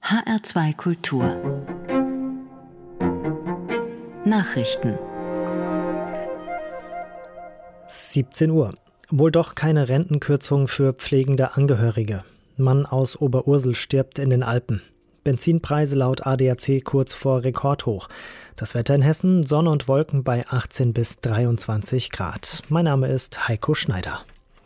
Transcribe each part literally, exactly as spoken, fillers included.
H R zwei Kultur Nachrichten siebzehn Uhr. Wohl doch keine Rentenkürzung für pflegende Angehörige. Mann aus Oberursel stirbt in den Alpen. Benzinpreise laut A D A C kurz vor Rekordhoch. Das Wetter in Hessen, Sonne und Wolken bei achtzehn bis dreiundzwanzig Grad. Mein Name ist Heiko Schneider.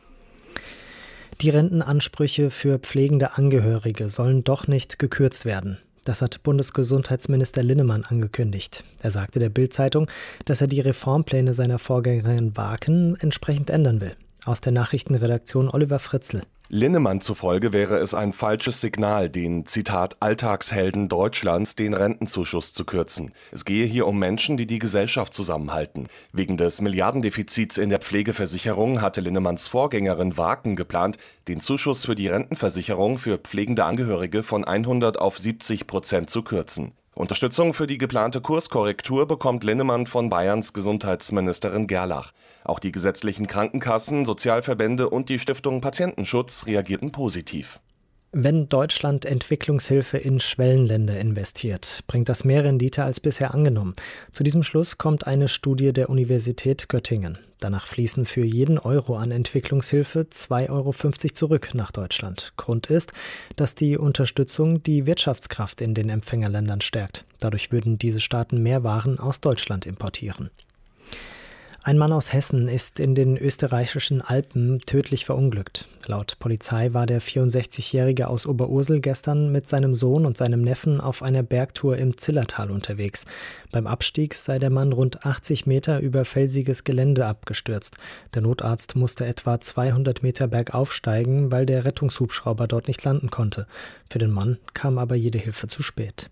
Die Rentenansprüche für pflegende Angehörige sollen doch nicht gekürzt werden. Das hat Bundesgesundheitsminister Linnemann angekündigt. Er sagte der Bild-Zeitung, dass er die Reformpläne seiner Vorgängerin Waken entsprechend ändern will. Aus der Nachrichtenredaktion Oliver Fritzl. Linnemann zufolge wäre es ein falsches Signal, den, Zitat, Alltagshelden Deutschlands den Rentenzuschuss zu kürzen. Es gehe hier um Menschen, die die Gesellschaft zusammenhalten. Wegen des Milliardendefizits in der Pflegeversicherung hatte Linnemanns Vorgängerin Waken geplant, den Zuschuss für die Rentenversicherung für pflegende Angehörige von hundert auf siebzig Prozent zu kürzen. Unterstützung für die geplante Kurskorrektur bekommt Linnemann von Bayerns Gesundheitsministerin Gerlach. Auch die gesetzlichen Krankenkassen, Sozialverbände und die Stiftung Patientenschutz reagierten positiv. Wenn Deutschland Entwicklungshilfe in Schwellenländer investiert, bringt das mehr Rendite als bisher angenommen. Zu diesem Schluss kommt eine Studie der Universität Göttingen. Danach fließen für jeden Euro an Entwicklungshilfe zwei Euro fünfzig zurück nach Deutschland. Grund ist, dass die Unterstützung die Wirtschaftskraft in den Empfängerländern stärkt. Dadurch würden diese Staaten mehr Waren aus Deutschland importieren. Ein Mann aus Hessen ist in den österreichischen Alpen tödlich verunglückt. Laut Polizei war der vierundsechzigjährige aus Oberursel gestern mit seinem Sohn und seinem Neffen auf einer Bergtour im Zillertal unterwegs. Beim Abstieg sei der Mann rund achtzig Meter über felsiges Gelände abgestürzt. Der Notarzt musste etwa zweihundert Meter bergauf steigen, weil der Rettungshubschrauber dort nicht landen konnte. Für den Mann kam aber jede Hilfe zu spät.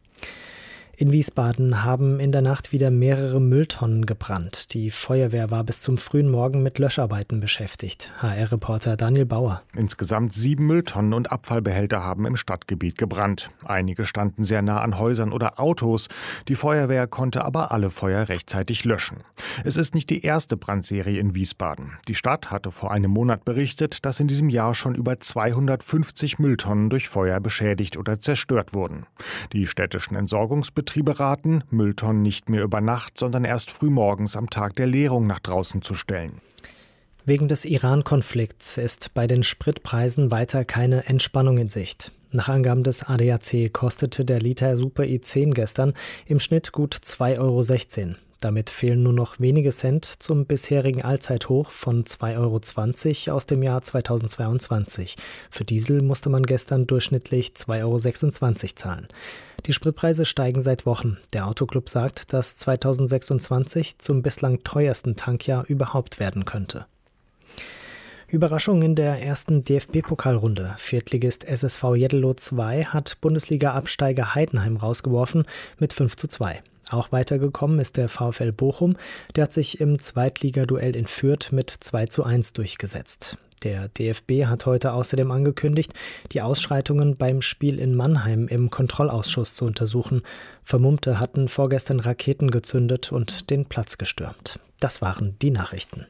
In Wiesbaden haben in der Nacht wieder mehrere Mülltonnen gebrannt. Die Feuerwehr war bis zum frühen Morgen mit Löscharbeiten beschäftigt. H R-Reporter Daniel Bauer. Insgesamt sieben Mülltonnen und Abfallbehälter haben im Stadtgebiet gebrannt. Einige standen sehr nah an Häusern oder Autos. Die Feuerwehr konnte aber alle Feuer rechtzeitig löschen. Es ist nicht die erste Brandserie in Wiesbaden. Die Stadt hatte vor einem Monat berichtet, dass in diesem Jahr schon über zweihundertfünfzig Mülltonnen durch Feuer beschädigt oder zerstört wurden. Die städtischen Entsorgungsbetriebe Betriebe raten, Mülltonnen nicht mehr über Nacht, sondern erst frühmorgens am Tag der Leerung nach draußen zu stellen. Wegen des Iran-Konflikts ist bei den Spritpreisen weiter keine Entspannung in Sicht. Nach Angaben des A D A C kostete der Liter Super E zehn gestern im Schnitt gut zwei Euro sechzehn. Damit fehlen nur noch wenige Cent zum bisherigen Allzeithoch von zwei Euro zwanzig aus dem Jahr zweitausendzweiundzwanzig. Für Diesel musste man gestern durchschnittlich zwei Euro sechsundzwanzig zahlen. Die Spritpreise steigen seit Wochen. Der Autoclub sagt, dass zweitausendsechsundzwanzig zum bislang teuersten Tankjahr überhaupt werden könnte. Überraschung in der ersten D F B-Pokalrunde. Viertligist S S V Jeddelo zwei hat Bundesliga-Absteiger Heidenheim rausgeworfen mit fünf zu zwei. Auch weitergekommen ist der VfL Bochum. Der hat sich im Zweitligaduell in Fürth mit zwei zu eins durchgesetzt. Der D F B hat heute außerdem angekündigt, die Ausschreitungen beim Spiel in Mannheim im Kontrollausschuss zu untersuchen. Vermummte hatten vorgestern Raketen gezündet und den Platz gestürmt. Das waren die Nachrichten.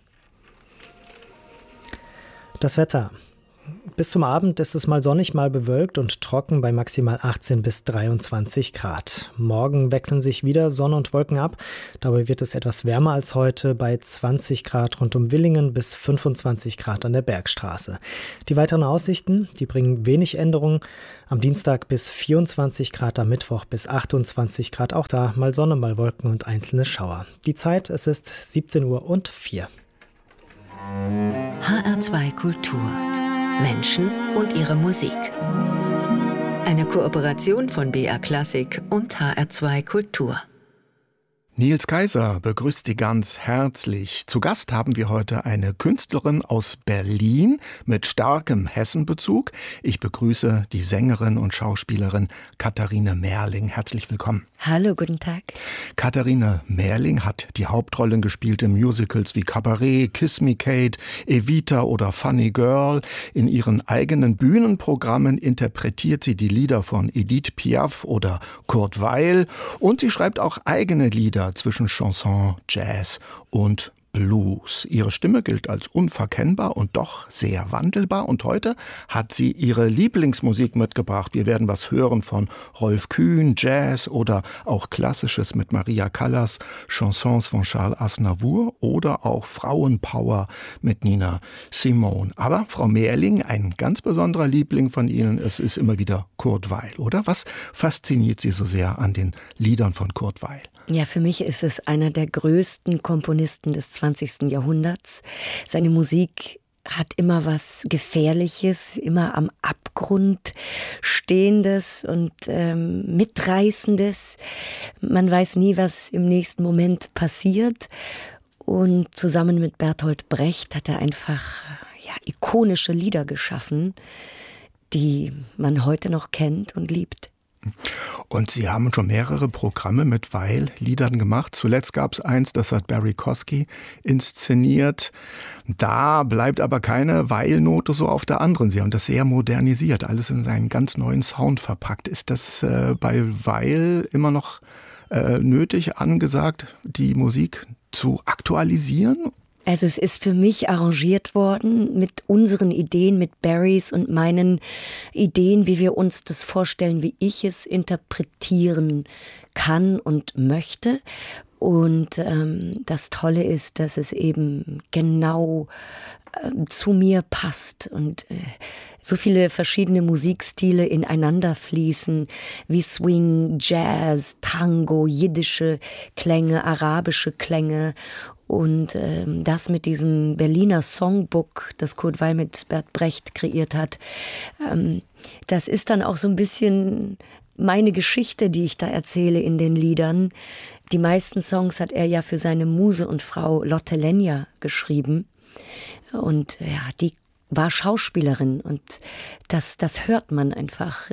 Das Wetter. Bis zum Abend ist es mal sonnig, mal bewölkt und trocken bei maximal achtzehn bis dreiundzwanzig Grad. Morgen wechseln sich wieder Sonne und Wolken ab. Dabei wird es etwas wärmer als heute bei zwanzig Grad rund um Willingen bis fünfundzwanzig Grad an der Bergstraße. Die weiteren Aussichten, die bringen wenig Änderungen. Am Dienstag bis vierundzwanzig Grad, am Mittwoch bis achtundzwanzig Grad. Auch da mal Sonne, mal Wolken und einzelne Schauer. Die Zeit, es ist siebzehn Uhr und vier. H R zwei Kultur. Menschen und ihre Musik. Eine Kooperation von B R Klassik und H R zwei Kultur. Nils Kaiser begrüßt Sie ganz herzlich. Zu Gast haben wir heute eine Künstlerin aus Berlin mit starkem Hessenbezug. Ich begrüße die Sängerin und Schauspielerin Katharine Merling. Herzlich willkommen. Hallo, guten Tag. Katharine Merling hat die Hauptrollen gespielt in Musicals wie Cabaret, Kiss Me Kate, Evita oder Funny Girl. In ihren eigenen Bühnenprogrammen interpretiert sie die Lieder von Edith Piaf oder Kurt Weill und sie schreibt auch eigene Lieder zwischen Chanson, Jazz und Blues. Ihre Stimme gilt als unverkennbar und doch sehr wandelbar. Und heute hat sie ihre Lieblingsmusik mitgebracht. Wir werden was hören von Rolf Kühn, Jazz oder auch Klassisches mit Maria Callas, Chansons von Charles Aznavour oder auch Frauenpower mit Nina Simone. Aber Frau Mehrling, ein ganz besonderer Liebling von Ihnen, es ist immer wieder Kurt Weill, oder? Was fasziniert Sie so sehr an den Liedern von Kurt Weill? Ja, für mich ist es einer der größten Komponisten des zwanzigsten Jahrhunderts. Seine Musik hat immer was Gefährliches, immer am Abgrund Stehendes und ähm, Mitreißendes. Man weiß nie, was im nächsten Moment passiert. Und zusammen mit Bertolt Brecht hat er einfach ja, ikonische Lieder geschaffen, die man heute noch kennt und liebt. Und Sie haben schon mehrere Programme mit Weill-Liedern gemacht. Zuletzt gab es eins, das hat Barry Kosky inszeniert. Da bleibt aber keine Weill-Note so auf der anderen. Sie haben das sehr modernisiert, alles in seinen ganz neuen Sound verpackt. Ist das äh, bei Weill immer noch äh, nötig, angesagt, die Musik zu aktualisieren? Also es ist für mich arrangiert worden mit unseren Ideen, mit Barrys und meinen Ideen, wie wir uns das vorstellen, wie ich es interpretieren kann und möchte. Und ähm, das Tolle ist, dass es eben genau äh, zu mir passt und äh, so viele verschiedene Musikstile ineinander fließen, wie Swing, Jazz, Tango, jiddische Klänge, arabische Klänge. Und ähm, das mit diesem Berliner Songbook, das Kurt Weill mit Bert Brecht kreiert hat, ähm, das ist dann auch so ein bisschen meine Geschichte, die ich da erzähle in den Liedern. Die meisten Songs hat er ja für seine Muse und Frau Lotte Lenya geschrieben. Und ja, die war Schauspielerin und das, das hört man einfach.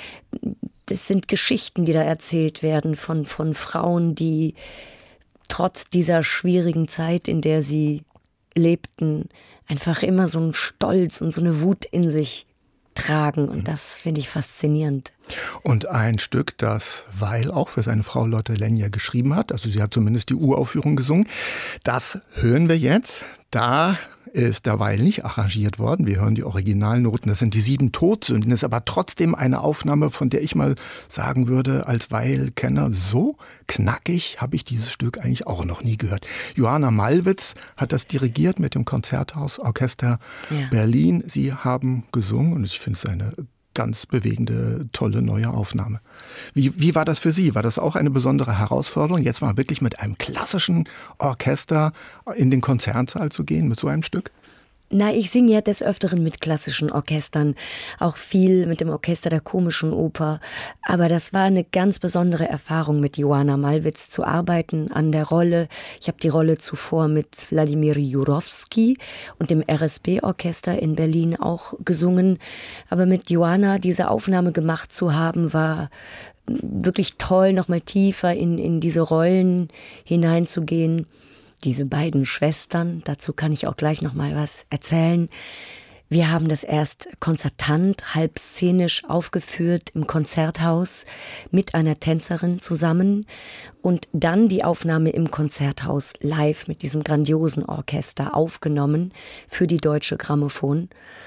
Das sind Geschichten, die da erzählt werden von, von Frauen, die trotz dieser schwierigen Zeit, in der sie lebten, einfach immer so einen Stolz und so eine Wut in sich tragen. Und das finde ich faszinierend. Und ein Stück, das Weill auch für seine Frau Lotte Lenya geschrieben hat, also sie hat zumindest die Uraufführung gesungen, das hören wir jetzt. Da ist der Weill nicht arrangiert worden. Wir hören die Originalnoten, das sind die sieben Todsünden, ist aber trotzdem eine Aufnahme, von der ich mal sagen würde, als Weill-Kenner, so knackig habe ich dieses Stück eigentlich auch noch nie gehört. Johanna Malwitz hat das dirigiert mit dem Konzerthausorchester ja. Berlin. Sie haben gesungen und ich finde es eine ganz bewegende, tolle neue Aufnahme. Wie, wie war das für Sie? War das auch eine besondere Herausforderung, jetzt mal wirklich mit einem klassischen Orchester in den Konzertsaal zu gehen, mit so einem Stück? Na, ich singe ja des Öfteren mit klassischen Orchestern, auch viel mit dem Orchester der Komischen Oper. Aber das war eine ganz besondere Erfahrung, mit Johanna Malwitz zu arbeiten an der Rolle. Ich habe die Rolle zuvor mit Wladimir Jurowski und dem R S B-Orchester in Berlin auch gesungen. Aber mit Johanna diese Aufnahme gemacht zu haben, war wirklich toll, nochmal tiefer in, in diese Rollen hineinzugehen. Diese beiden Schwestern, dazu kann ich auch gleich noch mal was erzählen. Wir haben das erst konzertant, halb szenisch aufgeführt im Konzerthaus mit einer Tänzerin zusammen und dann die Aufnahme im Konzerthaus live mit diesem grandiosen Orchester aufgenommen für die Deutsche Grammophon.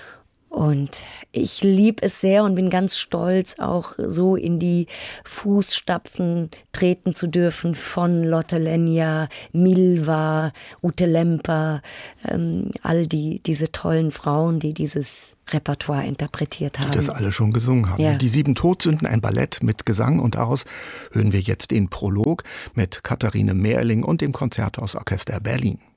Und ich liebe es sehr und bin ganz stolz, auch so in die Fußstapfen treten zu dürfen von Lotte Lenya, Milva, Ute Lemper, ähm, all die diese tollen Frauen, die dieses Repertoire interpretiert haben. Die das alle schon gesungen haben. Ja. Die sieben Todsünden, ein Ballett mit Gesang und daraus hören wir jetzt den Prolog mit Katharine Mehrling und dem Konzerthausorchester Berlin.